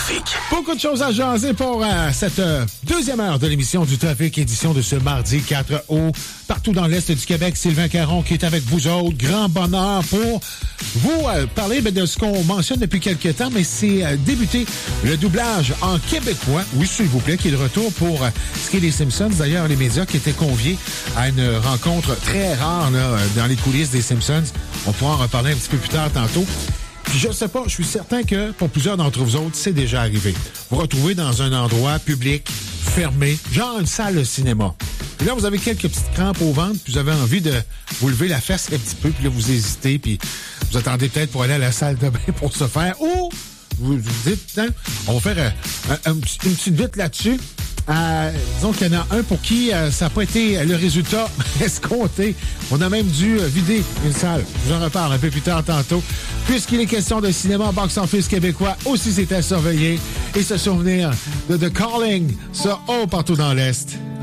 trafic. Beaucoup de choses à jaser pour cette deuxième heure de l'émission du Trafic, édition de ce mardi 4 août. Partout dans l'Est du Québec, Sylvain Caron qui est avec vous autres. Grand bonheur pour vous parler de ce qu'on mentionne depuis quelques temps, mais c'est débuter le doublage en québécois. Oui, s'il vous plaît, qui est de retour pour ce qui est des Simpsons. D'ailleurs, les médias qui étaient conviés à une rencontre très rare là, dans les coulisses des Simpsons. On pourra en reparler un petit peu plus tard tantôt. Puis je sais pas, je suis certain que pour plusieurs d'entre vous autres, c'est déjà arrivé. Vous retrouvez dans un endroit public, fermé, genre une salle de cinéma. Puis là, vous avez quelques petites crampes au ventre, puis vous avez envie de vous lever la fesse un petit peu, puis là, vous hésitez, puis vous attendez peut-être pour aller à la salle de bain pour se faire. Ou vous dites, hein, on va faire une petite vite là-dessus. Disons qu'il y en a un pour qui ça n'a pas été le résultat escompté. On a même dû vider une salle. Je vous en reparle un peu plus tard tantôt. Puisqu'il est question de cinéma box-office québécois, aussi c'est à surveiller et se souvenir de The Calling, ça haut partout dans l'Est.